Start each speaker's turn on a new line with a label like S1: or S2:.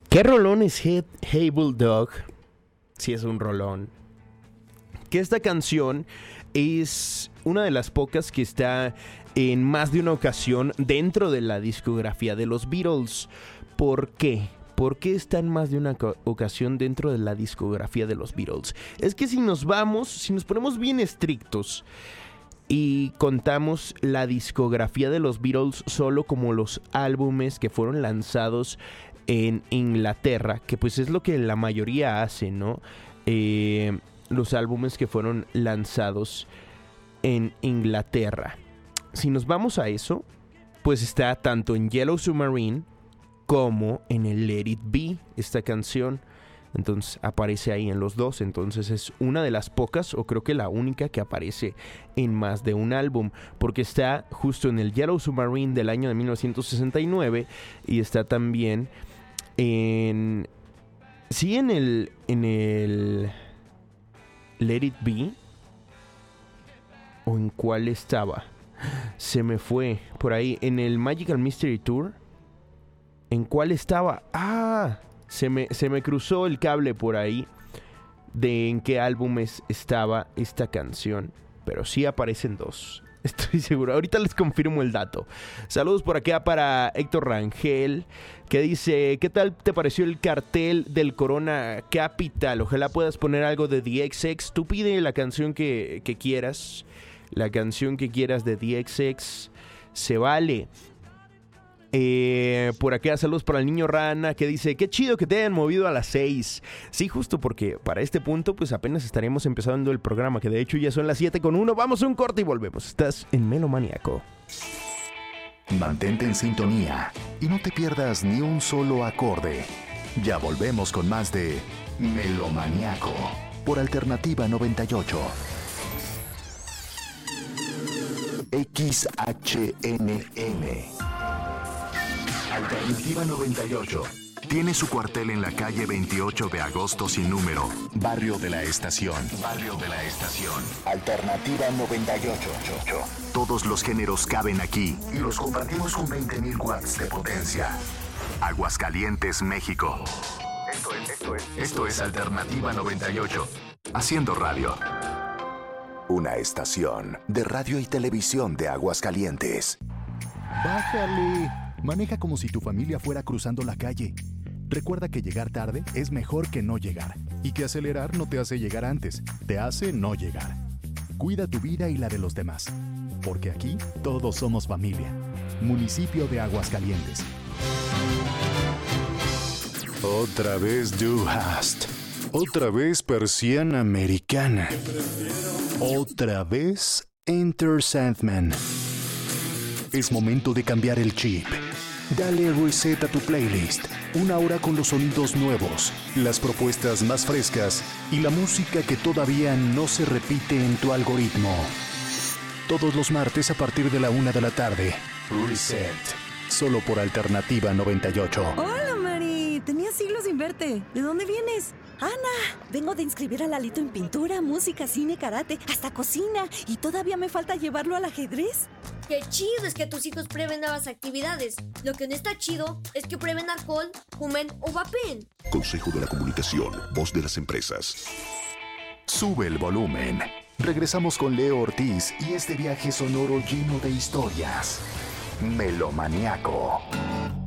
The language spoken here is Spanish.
S1: ¿Qué rolón es Hey Bulldog? Sí, es un rolón. Que esta canción es una de las pocas que está en más de una ocasión dentro de la discografía de los Beatles. ¿Por qué? ¿Por qué está en más de una ocasión dentro de la discografía de los Beatles? Es que si nos ponemos bien estrictos y contamos la discografía de los Beatles solo como los álbumes que fueron lanzados en Inglaterra, que pues es lo que la mayoría hace, ¿no? Los álbumes que fueron lanzados en Inglaterra. Si nos vamos a eso, pues está tanto en Yellow Submarine como en el Let It Be, esta canción. Entonces aparece ahí en los dos. Entonces es una de las pocas, o creo que la única, que aparece en más de un álbum, porque está justo en el Yellow Submarine del año de 1969 y está también en el Let It Be. ¿O en cuál estaba? Se me fue por ahí. En el Magical Mystery Tour. ¿En cuál estaba? Se me cruzó el cable por ahí de en qué álbumes estaba esta canción. Pero sí aparecen dos. Estoy seguro. Ahorita les confirmo el dato. Saludos por acá para Héctor Rangel, que dice: ¿qué tal te pareció el cartel del Corona Capital? Ojalá puedas poner algo de The XX. Tú pide la canción que quieras. La canción que quieras de The XX. Se vale. Por acá saludos para el niño Rana, que dice: qué chido que te hayan movido a las 6. Sí, justo porque para este punto pues apenas estaremos empezando el programa, que de hecho ya son las 7:01. Vamos a un corte y volvemos. Estás en Melomaniaco.
S2: Mantente en sintonía y no te pierdas ni un solo acorde. Ya volvemos con más de Melomaniaco por Alternativa 98. XHNN Alternativa 98 tiene su cuartel en la calle 28 de agosto sin número, Barrio de la Estación. Alternativa 98. Todos los géneros caben aquí y los compartimos con 20,000 watts de potencia. Aguascalientes, México. Esto es Alternativa 98. Haciendo radio. Una estación de radio y televisión de Aguascalientes.
S3: Bájale. Maneja como si tu familia fuera cruzando la calle. Recuerda que llegar tarde es mejor que no llegar. Y que acelerar no te hace llegar antes, te hace no llegar. Cuida tu vida y la de los demás. Porque aquí todos somos familia. Municipio de Aguascalientes.
S4: Otra vez Du Hast. Otra vez persiana americana. Otra vez Enter Sandman. Es momento de cambiar el chip. Dale reset a tu playlist. Una hora con los sonidos nuevos, las propuestas más frescas y la música que todavía no se repite en tu algoritmo. Todos los martes a partir de la 1 de la tarde. Reset. Solo por Alternativa 98.
S5: Hola, Mari. Tenía siglos sin verte. ¿De dónde vienes?
S6: Ana, vengo de inscribir a Lalito en pintura, música, cine, karate, hasta cocina. Y todavía me falta llevarlo al ajedrez.
S7: Qué chido es que tus hijos prueben nuevas actividades. Lo que no está chido es que prueben alcohol, fumen o vapeen.
S2: Consejo de la Comunicación, voz de las empresas. Sube el volumen. Regresamos con Leo Ortiz y este viaje sonoro lleno de historias. Melomaniaco.